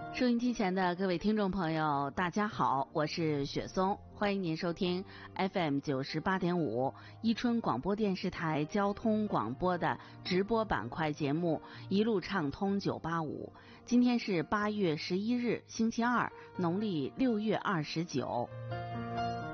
收音机前的各位听众朋友，大家好，我是雪松，欢迎您收听 FM 98.5伊春广播电视台交通广播的直播板块节目一路畅通985。今天是8月11日，星期二，农历6月29。